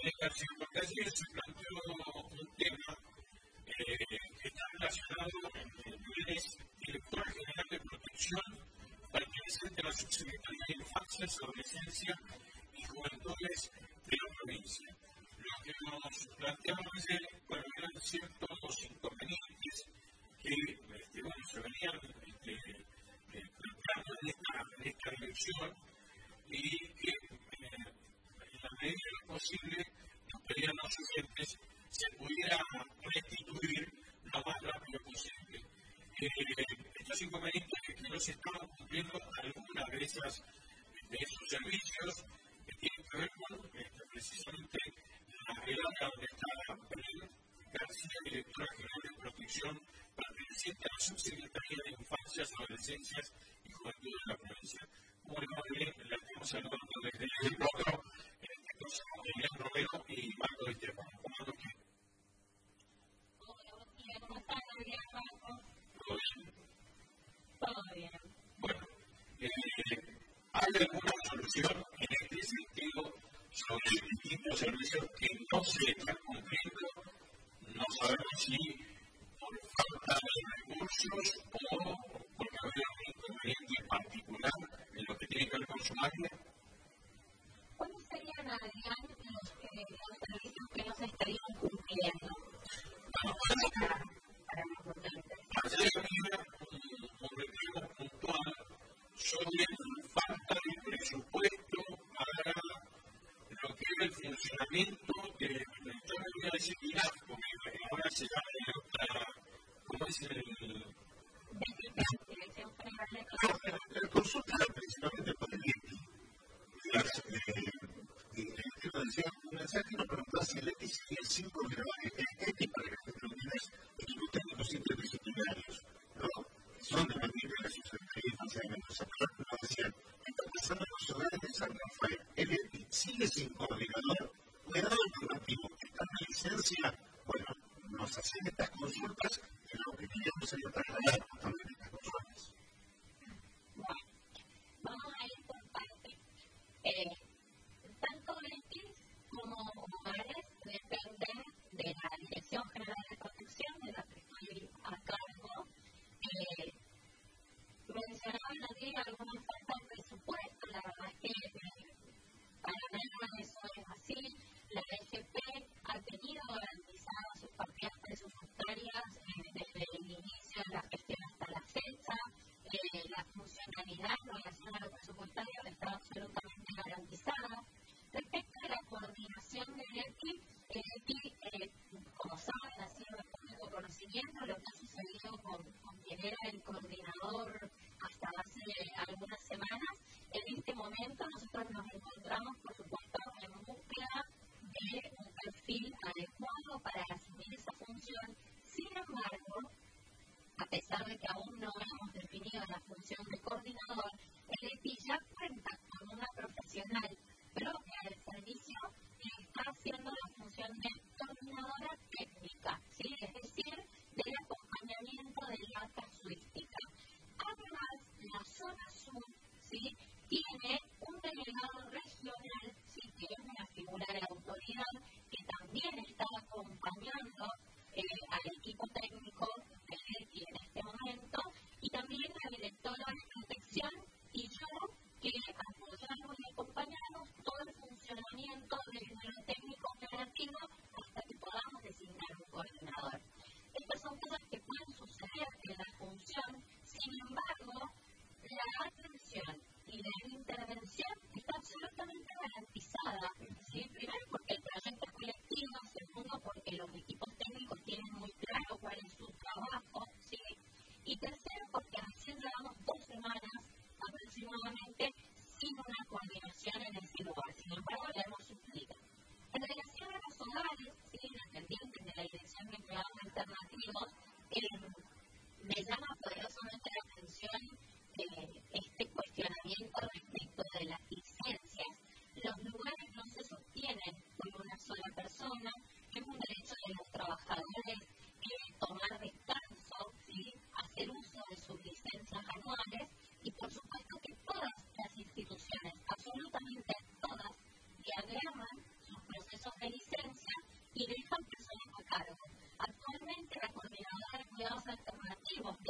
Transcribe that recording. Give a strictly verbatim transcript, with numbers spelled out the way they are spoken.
García, porque ayer se planteó un tema eh, que está relacionado en niveles directora general de protección perteneciente a la subsecretaría de Infancia, Adolescencia y Juventudes de la provincia. Lo que nos planteamos ayer, bueno, eran ciertos inconvenientes que este, bueno, se venían este, eh, planteando en esta, en esta dirección y que eh, en la medida de lo posible nos pedían los oyentes se pudiera restituir lo más rápido posible. Eh, estos inconvenientes es que no se estaban cumpliendo algunas de esas de esos servicios que tienen que ver con este, precisamente la redacta donde está Belén García, directora general de protección perteneciente a la subsecretaría de Infancias, Adolescencias y Juventud de la provincia. Como le va bien, la estamos saludando desde el otro, en este caso, Elian Romero y Marco de Estefano. ¿Cómo anda usted? Hola, buen día, ¿cómo están? Bien, Marco. ¿Todo bien? Todo bien. Bueno, eh, ¿hay alguna solución en este sentido sobre distintos servicios que no se están cumpliendo? No sabemos si por falta de recursos o porque había un inconveniente particular en lo que tiene que ver con su área. ¿Cuáles serían, Adrián, los, eh, los servicios que no se estarían cumpliendo? Bueno, para, para ayer había un, un reclamo puntual sobre la falta de presupuesto para lo que era el funcionamiento de la unidad de seguridad, porque ahora se llama de otra, ¿cómo es el? Dirección General de Consulta. La consulta era principalmente por el I E T I. Y el tema decía, un mensaje nos preguntaba si el I E T I seguía sin coordinar el I E T I para que las reuniones ejecuten los sitios disciplinarios, ¿no? Son dependientes de la subsecretaría de Infancia y Adolescencia. Pero nos decían, está pasando en los hogares de San Rafael. El I E T I sigue sin coordinador. Cuidado alternativo, está en licencia. Bueno, nos hacen estas consultas en lo que queríamos sería trasladar también estas consultas. Bueno, vamos a ir por partes. Eh, tanto el I E T I como hogares dependen de la Dirección General de Protección, de la que estoy a cargo. Eh, mencionaban allí alguna falta de presupuesto, la verdad es que eh, para nada eso es así. La D G P ha tenido garantizado motivo